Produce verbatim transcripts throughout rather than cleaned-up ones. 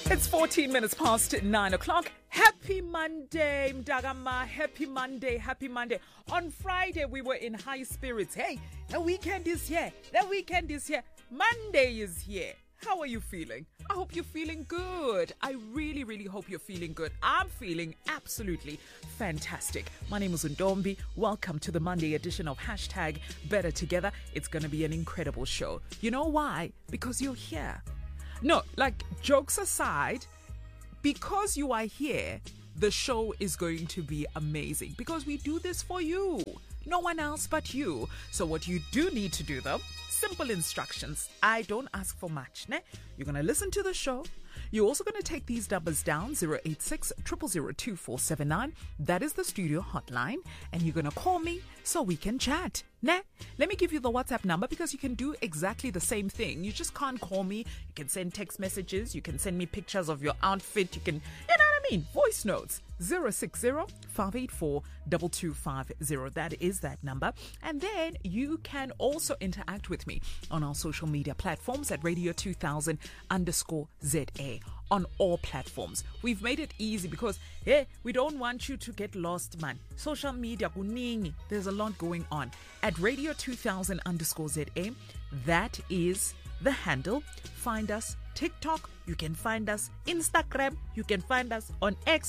It's fourteen minutes past nine o'clock. Happy Monday, Mdagama. Happy Monday, happy Monday. On Friday, we were in high spirits. Hey, the weekend is here. The weekend is here. Monday is here. How are you feeling? I hope you're feeling good. I really, really hope you're feeling good. I'm feeling absolutely fantastic. My name is Ndombi. Welcome to the Monday edition of Hashtag Better Together. It's going to be an incredible show. You know why? Because you're here. No, like, jokes aside, because you are here, the show is going to be amazing because we do this for you. No one else but you. So what you do need to do, though, simple instructions. I don't ask for much. Ne? You're going to listen to the show. You're also going to take these numbers down, zero eight six, zero zero zero, two four seven nine. That is the studio hotline. And you're going to call me so we can chat. Ne? Let me give you the WhatsApp number because you can do exactly the same thing. You just can't call me. You can send text messages. You can send me pictures of your outfit. You can, you know what I mean? Voice notes. zero six zero, five eight four, two two five zero. That is that number. And then you can also interact with me on our social media platforms at Radio two thousand underscore Z A on all platforms. We've made it easy because, hey, we don't want you to get lost, man. Social media, kuningi. There's a lot going on. At Radio two thousand underscore Z A, that is the handle. Find us TikTok. You can find us Instagram. You can find us on X.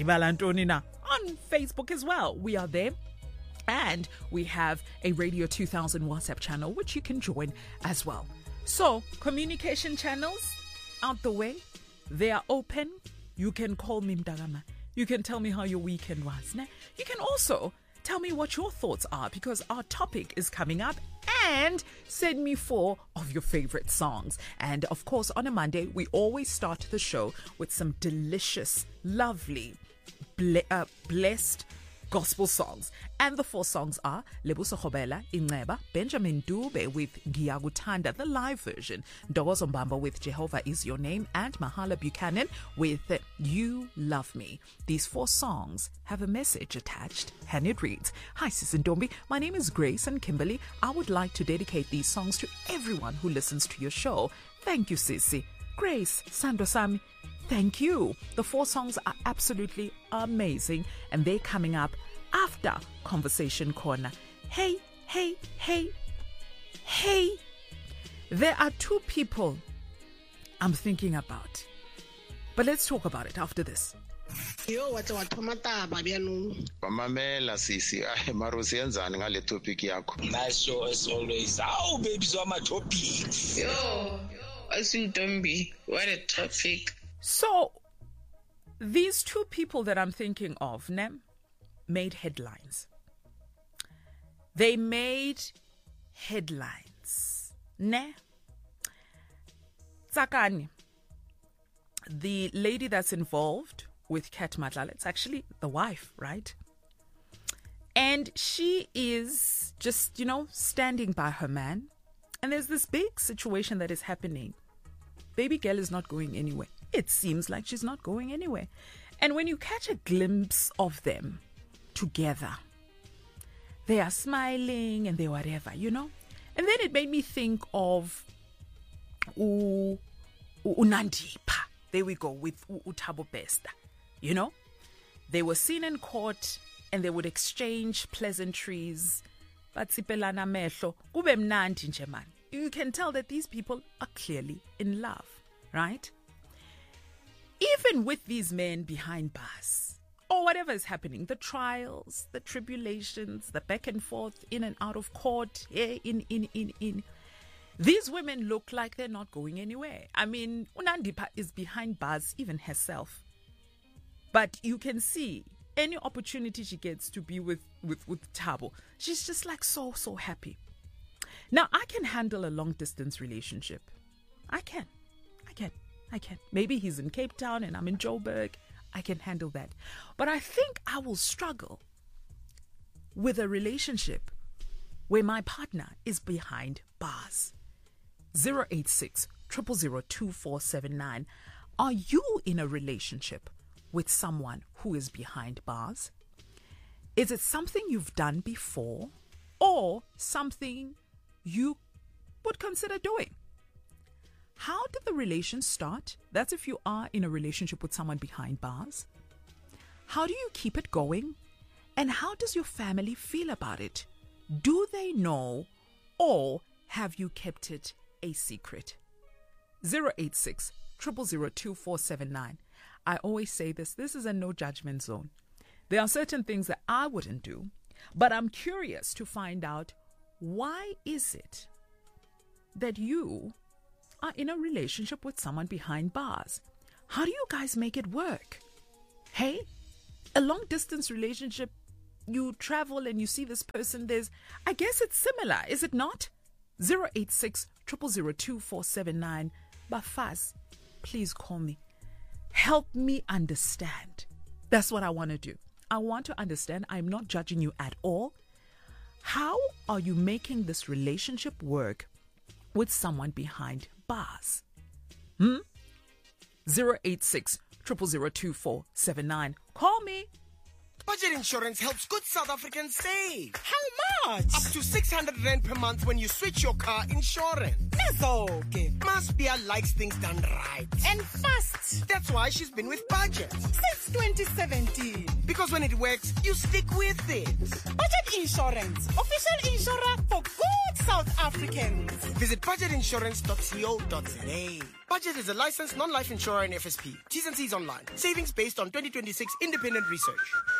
On Facebook as well. We are there. And we have a Radio two thousand WhatsApp channel, which you can join as well. So, communication channels out the way. They are open. You can call me Mdagama. You can tell me how your weekend was. You can also tell me what your thoughts are because our topic is coming up. And send me four of your favorite songs. And of course, on a Monday, we always start the show with some delicious, lovely, ble- uh, blessed gospel songs. And the four songs are Lebuso Khobela, Inceba, Benjamin Dube with Ngiyakutanda, the live version, Ntokozo Mbamba with Jehovah Is Your Name, and Mahala Buchanan with You Love Me. These four songs have a message attached, and it reads, Hi, Sis Ndombi. My name is Grace and Kimberly. I would like to dedicate these songs to everyone who listens to your show. Thank you, Sissy. Grace, Sandro Sami, thank you. The four songs are absolutely amazing, and they're coming up after Conversation Corner. Hey, hey, hey, hey. There are two people I'm thinking about, but let's talk about it after this. Yo, what's what tomata babianu? Mamela sisi, ah, marusi yenzani ngale topic yakho. Nice show as always. Oh, baby, so my topic. Yo, as you don't be. What a topic. So, these two people that I'm thinking of, ne, made headlines. They made headlines. Ne? Tsakani, the lady that's involved with Kat Madlala, it's actually the wife, right? And she is just, you know, standing by her man. And there's this big situation that is happening. Baby girl is not going anywhere. It seems like she's not going anywhere. And when you catch a glimpse of them together, they are smiling and they whatever, you know? And then it made me think of U, U, Unandipa. There we go, with U, Thabo Bester. You know? They were seen in court and they would exchange pleasantries. Batsipelana mehlo, kube mnandi nje man. You can tell that these people are clearly in love, right? Even with these men behind bars, or whatever is happening, the trials, the tribulations, the back and forth, in and out of court, eh, in, in, in, in. These women look like they're not going anywhere. I mean, Unandipa is behind bars, even herself. But you can see any opportunity she gets to be with, with, with Thabo, she's just like so, so happy. Now, I can handle a long-distance relationship. I can. I can. I can. Maybe he's in Cape Town and I'm in Joburg. I can handle that. But I think I will struggle with a relationship where my partner is behind bars. zero eight six, zero zero zero, two four seven nine. Are you in a relationship with someone who is behind bars? Is it something you've done before or something you would consider doing? How did the relation start? That's if you are in a relationship with someone behind bars. How do you keep it going? And how does your family feel about it? Do they know, or have you kept it a secret? zero eight six, zero zero zero, two four seven nine. I always say this, this is a no judgment zone. There are certain things that I wouldn't do, but I'm curious to find out, why is it that you are in a relationship with someone behind bars? How do you guys make it work? Hey, a long distance relationship, you travel and you see this person, there's, I guess it's similar, is it not? zero eight six, zero zero zero, two four seven nine. Bafaz, please call me. Help me understand. That's what I want to do. I want to understand. I'm not judging you at all. How are you making this relationship work with someone behind bars? Hmm? zero eight six, zero zero zero, two four seven nine. Call me. Budget insurance helps good South Africans save. How much? Up to six hundred rand per month when you switch your car insurance. Okay. Maspia likes things done right. And fast. That's why she's been with Budget. Since twenty seventeen. Because when it works, you stick with it. Budget Insurance. Official insurer for good South Africans. Visit budget insurance dot co dot za. Budget is a licensed non-life insurer in F S P. T's and C's online. Savings based on twenty twenty-six independent research.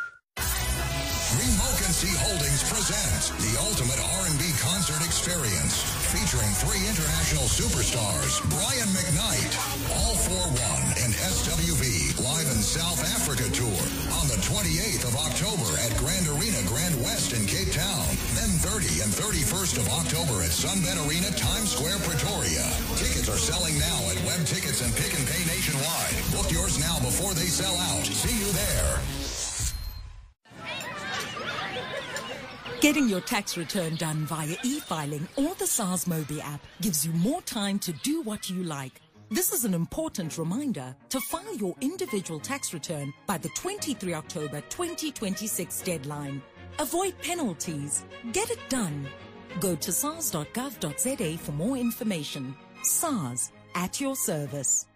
Remocancy Holdings presents the ultimate R and B concert experience, featuring three international superstars, Brian McKnight, All for One, and S W V live in South Africa tour on the twenty-eighth of October at Grand Arena Grand West in Cape Town, then thirty and thirty-first of October at Sunbet Arena Times Square, Pretoria. Tickets are selling now at Web Tickets and Pick and Pay nationwide. Book yours now before they sell out. See you there. Getting your tax return done via e-filing or the SARS Mobi app gives you more time to do what you like. This is an important reminder to file your individual tax return by the twenty-third of October twenty twenty-six deadline. Avoid penalties. Get it done. Go to sars dot gov dot za for more information. SARS, at your service.